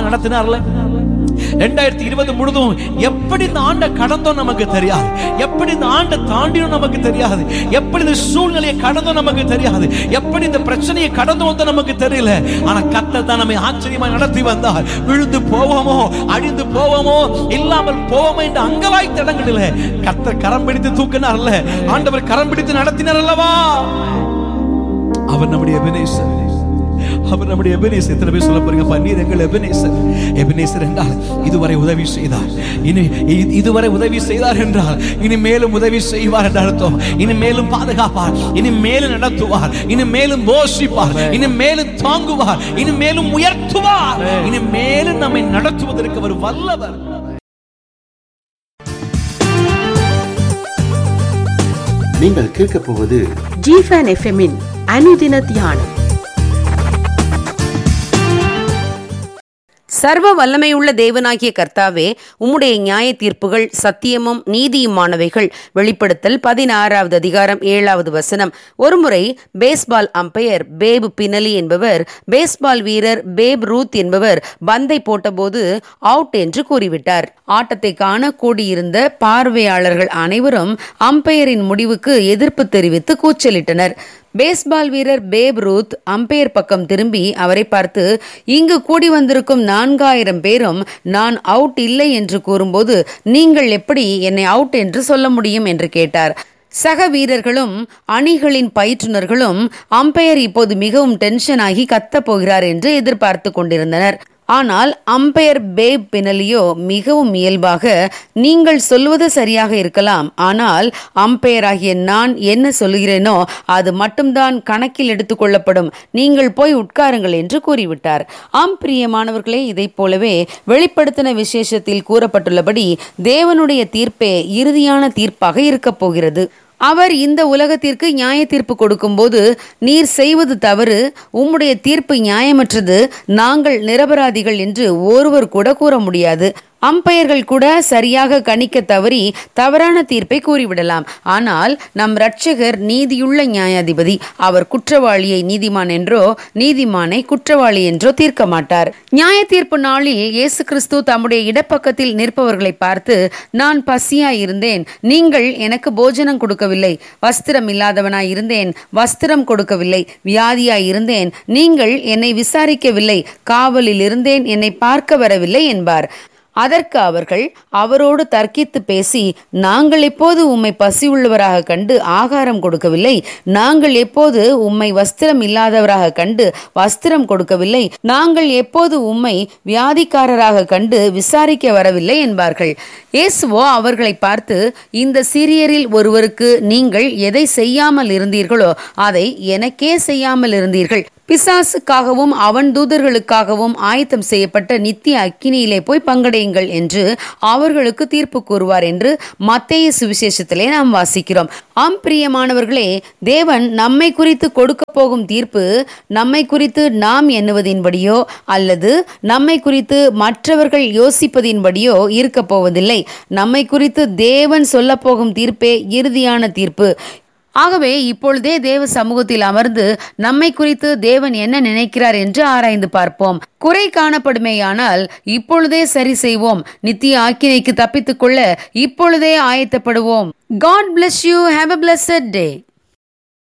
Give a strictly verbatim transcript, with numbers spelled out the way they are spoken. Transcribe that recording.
நடத்தினார்ல. ரெண்டாயிரத்தி இருபது முழுதும் எப்படி இந்த ஆண்டை கடந்தோம் நமக்கு தெரியாது, எப்படி இந்த ஆண்டை தாண்டினோம் நமக்கு தெரியாது, எப்படி இந்த சூழ்நிலையை கடந்தோம் நமக்கு தெரியாது, எப்படி இந்த பிரச்சனையை கடந்து வந்தோம் நமக்கு தெரியல. ஆனா கர்த்தர் தான் நம்மை ஆச்சரியமா நடத்தி வந்தார். விழுந்து போவோமோ, அழிந்து போவோமோ, இல்லாமல் போவோமோ என்ற அங்கலாய்த்த இடங்களில் கர்த்தர் கரம் பிடித்து தூக்கினார்ல, ஆண்டவர் கரம் பிடித்து நடத்தினார் அல்லவா. அவர் நம்முடைய எபெனேசர், அவர் நம்முடைய எபெனேசர். எத்தனை பேர் சொல்ல போறீங்க, நீர் எங்கள் எபெனேசர். எபெனேசர் என்றால் இதுவரை உதவி செய்தார், இனி இதுவரை உதவி செய்தார் என்றால் இனி மேலும் உதவி செய்வார் என்று அர்த்தம். இனி மேலும் பாதுகாப்பார், இனி மேலும் நடத்துவார், இனி மேலும் போஷிப்பார், இனி மேலும் தாங்குவார், இனி மேலும் உயர்த்துவார், இனி மேலும் நம்மை நடத்துவதற்கு அவர் வல்லவர். நீங்கள் கேட்க போவது ஜிஃபன் எஃப்எம்மின் அனுதின தியானம். சர்வ வல்லமையுள்ள தேவனாகிய கர்த்தாவே, உம்முடைய நியாய தீர்ப்புகள் சத்தியமும் நீதியுமானவைகள். வெளிப்படுத்தல் பதினாறாவது அதிகாரம் ஏழாவது வசனம். ஒருமுறை பேஸ்பால் அம்பையர் பேப் பினலி என்பவர் பேஸ்பால் வீரர் பேப் ரூத் என்பவர் பந்தை போட்டபோது அவுட் என்று கூறிவிட்டார். ஆட்டத்தை காண கூடியிருந்த பார்வையாளர்கள் அனைவரும் அம்பையரின் முடிவுக்கு எதிர்ப்பு தெரிவித்து கூச்சலிட்டனர். பேஸ்பால் வீரர் பேப் ரூத் அம்பையர் பக்கம் திரும்பி அவரை பார்த்து, இங்கு கூடி வந்திருக்கும் நான்காயிரம் பேரும் நான் அவுட் இல்லை என்று கூறும்போது நீங்கள் எப்படி என்னை அவுட் என்று சொல்ல முடியும் என்று கேட்டார். சக வீரர்களும் அணிகளின் பயிற்றுனர்களும் அம்பையர் இப்போது மிகவும் டென்ஷன் ஆகி கத்தப் போகிறார் என்று எதிர்பார்த்து கொண்டிருந்தனர். ஆனால் அம்பையர் பேப் பினலியோ மிகவும் இயல்பாக, நீங்கள் சொல்வது சரியாக இருக்கலாம், ஆனால் அம்பையர் ஆகிய நான் என்ன சொல்லுகிறேனோ அது மட்டும்தான் கணக்கில் எடுத்துக்கொள்ளப்படும், நீங்கள் போய் உட்காருங்கள் என்று கூறிவிட்டார். ஆம் பிரியமானவர்களே, இதை போலவே வெளிப்படுத்தின விசேஷத்தில் கூறப்பட்டுள்ளபடி தேவனுடைய தீர்ப்பே இறுதியான தீர்ப்பாக இருக்கப் போகிறது. அவர் இந்த உலகத்திற்கு நியாய தீர்ப்பு கொடுக்கும் போது, நீர் செய்வது தவறு, உம்முடைய தீர்ப்பு நியாயமற்றது, நாங்கள் நிரபராதிகள் என்று ஒருவர் கூட கூற முடியாது. அம்பையர்கள் கூட சரியாக கணிக்க தவறி தவறான தீர்ப்பை கூறிவிடலாம். ஆனால் நம் இரட்சகர் நீதியுள்ள நியாயாதிபதி. அவர் குற்றவாளியை நீதிமான் என்றோ நீதிமானை குற்றவாளி என்றோ தீர்க்க மாட்டார். நியாய தீர்ப்பு நாளில் இயேசு கிறிஸ்து தம்முடைய இடப்பக்கத்தில் நிற்பவர்களை பார்த்து, நான் பசியாய் இருந்தேன், நீங்கள் எனக்கு போஜனம் கொடுக்கவில்லை, வஸ்திரம் இல்லாதவனாய் இருந்தேன், வஸ்திரம் கொடுக்கவில்லை, வியாதியாய் இருந்தேன், நீங்கள் என்னை விசாரிக்கவில்லை, காவலில் இருந்தேன், என்னை பார்க்க வரவில்லை என்பார். அதற்கு அவர்கள் அவரோடு தர்க்கித்து பேசி, நாங்கள் எப்போது உம்மை பசி உள்ளவராக கண்டு ஆகாரம் கொடுக்கவில்லை, நாங்கள் எப்போது உம்மை வஸ்திரம் இல்லாதவராக கண்டு வஸ்திரம் கொடுக்கவில்லை, நாங்கள் எப்போது உம்மை வியாதிக்காரராக கண்டு விசாரிக்க வரவில்லை என்பார்கள். இயேசுவோ அவர்களை பார்த்து, இந்த சிறியரில் ஒருவருக்கு நீங்கள் எதை செய்யாமல் இருந்தீர்களோ அதை எனக்கே செய்யாமல் இருந்தீர்கள். பிசாசுக்காகவும் அவன் தூதர்களுக்காகவும் ஆயத்தம் செய்யப்பட்ட நித்திய அக்கினியிலே போய் பங்கடையுங்கள் என்று அவர்களுக்கு தீர்ப்பு கூறுவார் என்று மத்தேயு சுவிசேஷத்திலே நாம் வாசிக்கிறோம். ஆம் பிரியமானவர்களே, தேவன் நம்மை குறித்து கொடுக்க போகும் தீர்ப்பு நம்மை குறித்து நாம் எண்ணுவதின்படியோ அல்லது நம்மை குறித்து மற்றவர்கள் யோசிப்பதின்படியோ இருக்க போவதில்லை. நம்மை குறித்து தேவன் சொல்ல போகும் தீர்ப்பே இறுதியான தீர்ப்பு. ஆகவே இப்பொழுதே தேவ சமூகத்தில் அமர்ந்து நம்மை குறித்து தேவன் என்ன நினைக்கிறார் என்று ஆராய்ந்து பார்ப்போம். குறை காணப்படுமேயானால் இப்பொழுதே சரி செய்வோம். நித்திய ஆக்கினைக்கு தப்பித்துக் கொள்ள இப்பொழுதே ஆயத்தப்படுவோம். God bless you. Have a blessed day.